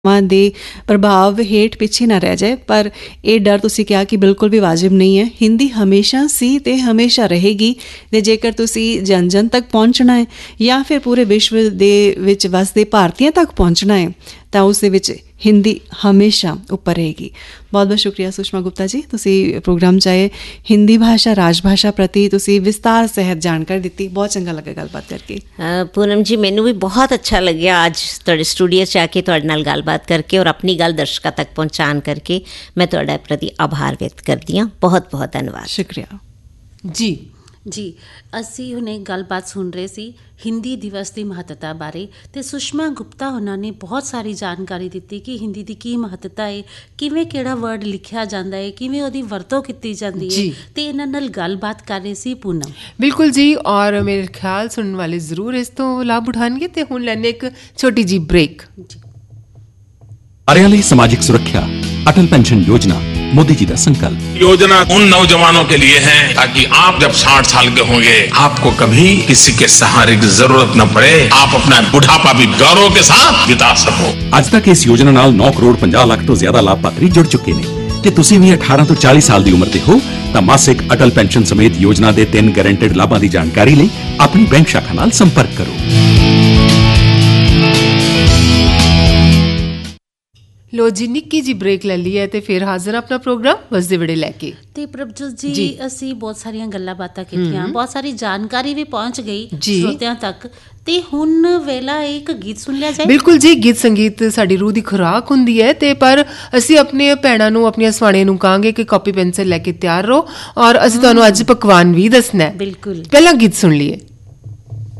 ਦੇ ਪ੍ਰਭਾਵ ਹੇਠ ਪਿੱਛੇ ਨਾ ਰਹਿ ਜਾਏ। ਪਰ ਇਹ ਡਰ ਤੁਸੀਂ ਕਿਹਾ ਕਿ ਬਿਲਕੁਲ ਵੀ ਵਾਜਿਬ ਨਹੀਂ ਹੈ। ਹਿੰਦੀ ਹਮੇਸ਼ਾ ਸੀ ਅਤੇ ਹਮੇਸ਼ਾ ਰਹੇਗੀ। ਅਤੇ ਜੇਕਰ ਤੁਸੀਂ ਜਨ ਜਨ ਤੱਕ ਪਹੁੰਚਣਾ ਹੈ ਜਾਂ ਫਿਰ ਪੂਰੇ ਵਿਸ਼ਵ ਦੇ ਵਿੱਚ ਵਸਦੇ ਭਾਰਤੀਆਂ ਤੱਕ ਪਹੁੰਚਣਾ ਹੈ ਤਾਂ ਉਸ ਦੇ ਵਿੱਚ ਹਿੰਦੀ ਹਮੇਸ਼ਾ ਉੱਪਰ ਰਹੇਗੀ। ਬਹੁਤ ਬਹੁਤ ਸ਼ੁਕਰੀਆ ਸੁਸ਼ਮਾ ਗੁਪਤਾ ਜੀ, ਤੁਸੀਂ ਪ੍ਰੋਗਰਾਮ 'ਚ ਆਏ। ਹਿੰਦੀ ਭਾਸ਼ਾ ਰਾਜ ਭਾਸ਼ਾ ਪ੍ਰਤੀ ਤੁਸੀਂ ਵਿਸਤਾਰ ਸਹਿਤ ਜਾਣਕਾਰੀ ਦਿੱਤੀ। ਬਹੁਤ ਚੰਗਾ ਲੱਗਾ ਗੱਲਬਾਤ ਕਰਕੇ। ਪੂਨਮ ਜੀ, ਮੈਨੂੰ ਵੀ ਬਹੁਤ ਅੱਛਾ ਲੱਗਿਆ ਅੱਜ ਤੁਹਾਡੇ ਸਟੂਡੀਓ 'ਚ ਆ ਕੇ ਤੁਹਾਡੇ ਨਾਲ ਗੱਲਬਾਤ ਕਰਕੇ ਔਰ ਆਪਣੀ ਗੱਲ ਦਰਸ਼ਕਾਂ ਤੱਕ ਪਹੁੰਚਾਉਣ ਕਰਕੇ। ਮੈਂ ਤੁਹਾਡੇ ਪ੍ਰਤੀ ਆਭਾਰ ਵਿਅਕਤ ਕਰਦੀ ਹਾਂ। ਬਹੁਤ ਬਹੁਤ ਧੰਨਵਾਦ। ਸ਼ੁਕਰੀਆ ਜੀ। ਅਸੀਂ ਹੁਣੇ ਗੱਲਬਾਤ ਸੁਣ ਰਹੇ ਸੀ ਹਿੰਦੀ ਦਿਵਸ ਦੀ ਮਹੱਤਤਾ ਬਾਰੇ, ਅਤੇ ਸੁਸ਼ਮਾ ਗੁਪਤਾ ਉਹਨਾਂ ਨੇ ਬਹੁਤ ਸਾਰੀ ਜਾਣਕਾਰੀ ਦਿੱਤੀ ਕਿ ਹਿੰਦੀ ਦੀ ਕੀ ਮਹੱਤਤਾ ਹੈ, ਕਿਵੇਂ ਕਿਹੜਾ ਵਰਡ ਲਿਖਿਆ ਜਾਂਦਾ ਹੈ, ਕਿਵੇਂ ਉਹਦੀ ਵਰਤੋਂ ਕੀਤੀ ਜਾਂਦੀ ਹੈ, ਅਤੇ ਇਹਨਾਂ ਨਾਲ ਗੱਲਬਾਤ ਕਰ ਰਹੇ ਸੀ ਪੂਨਮ। ਬਿਲਕੁਲ ਜੀ, ਔਰ ਮੇਰੇ ਖਿਆਲ ਸੁਣਨ ਵਾਲੇ ਜ਼ਰੂਰ ਇਸ ਤੋਂ ਲਾਭ ਉਠਾਉਣਗੇ। ਅਤੇ ਹੁਣ ਲੈਂਦੇ ਇੱਕ ਛੋਟੀ ਜਿਹੀ ਬ੍ਰੇਕ। ਸਾਰਿਆਂ ਲਈ ਸਮਾਜਿਕ ਸੁਰੱਖਿਆ, अटल पेंशन योजना मोदी जी का संकल्प। योजना उन नौजवानों के लिए है ताकि आप जब 60 साल के होंगे आपको कभी किसी के सहारे की जरूरत न पड़े, आप अपना बुढ़ापा भी गौरव के साथ बिता सको। ਅੱਜ तक इस योजना नाल 9 ਕਰੋੜ 50 ਲੱਖ ਤੋਂ ਜ਼ਿਆਦਾ ਲਾਭਪਾਤਰੀ ਜੁੜ ਚੁੱਕੇ ਨੇ। ਤੇ ਤੁਸੀਂ ਵੀ 18 ਤੋਂ 40 ਸਾਲ ਦੀ ਉਮਰ ਦੇ ਹੋ ਤਾਂ ਮਾਸਿਕ ਅਟਲ ਪੈਨਸ਼ਨ ਸਮੇਤ ਯੋਜਨਾ ਦੇ 3 ਗਾਰੰਟਿਡ ਲਾਭਾਂ ਦੀ ਜਾਣਕਾਰੀ ਲਈ ਆਪਣੀ ਬੈਂਕ ਸ਼ਾਖਾ ਨਾਲ ਸੰਪਰਕ ਕਰੋ। ਲੋ ਜੀ, ਨਿੱਕੀ ਜੀ ਬ੍ਰੇਕ ਲੈ ਲਈ ਹੈ ਤੇ ਫਿਰ ਹਾਜ਼ਰ ਆਪਣਾ ਪ੍ਰੋਗਰਾਮ ਵਸਦੇ ਵੇੜੇ ਲੈ ਕੇ। ਤੇ ਪ੍ਰਭਜੋਤ ਜੀ, ਅਸੀਂ ਬਹੁਤ ਸਾਰੀਆਂ ਗੱਲਾਂ ਬਾਤਾਂ ਕੀਤੀਆਂ, ਬਹੁਤ ਸਾਰੀ ਜਾਣਕਾਰੀ ਵੀ ਪਹੁੰਚ ਗਈ ਸਰੋਤਿਆਂ ਤੱਕ। ਤੇ ਹੁਣ ਵੇਲਾ ਇੱਕ ਗੀਤ ਸੁਣ ਲਿਆ ਜਾਏ। ਬਿਲਕੁਲ ਜੀ, ਗੀਤ ਸੰਗੀਤ ਸਾਡੀ ਰੂਹ ਦੀ ਖੁਰਾਕ ਹੁੰਦੀ ਹੈ। ਤੇ ਪਰ ਅਸੀਂ ਆਪਣੀਆਂ ਭੈਣਾਂ ਨੂੰ, ਆਪਣੀਆਂ ਸਵਾਣੀਆਂ ਨੂੰ ਕਹਾਂਗੇ ਕਿ ਕਾਪੀ ਪੈਨਸਿਲ ਲੈ ਕੇ ਤਿਆਰ ਰਹੋ, ਔਰ ਅਸੀਂ ਤੁਹਾਨੂੰ ਅੱਜ ਪਕਵਾਨ ਵੀ ਦੱਸਣਾ ਹੈ। ਬਿਲਕੁਲ, ਪਹਿਲਾਂ ਗੀਤ ਸੁਣ ਲਈਏ।